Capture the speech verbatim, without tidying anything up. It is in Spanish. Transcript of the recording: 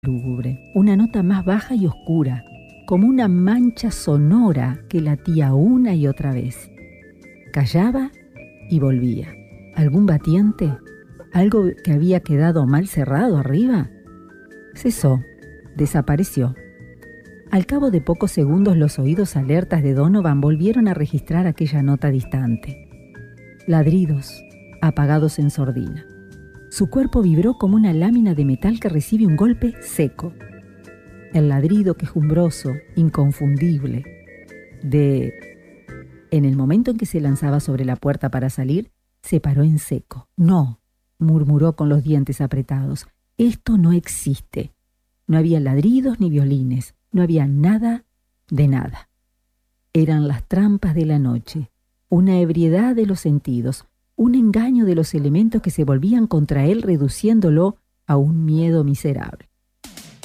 lúgubre, una nota más baja y oscura, como una mancha sonora que latía una y otra vez. Callaba y volvía. ¿Algún batiente? ¿Algo que había quedado mal cerrado arriba? Cesó, desapareció. Al cabo de pocos segundos los oídos alertas de Donovan volvieron a registrar aquella nota distante. Ladridos, apagados en sordina. Su cuerpo vibró como una lámina de metal que recibe un golpe seco. El ladrido quejumbroso, inconfundible, de... En el momento en que se lanzaba sobre la puerta para salir, se paró en seco. «No», murmuró con los dientes apretados. «Esto no existe». No había ladridos ni violines, no había nada de nada. Eran las trampas de la noche, una ebriedad de los sentidos, un engaño de los elementos que se volvían contra él reduciéndolo a un miedo miserable.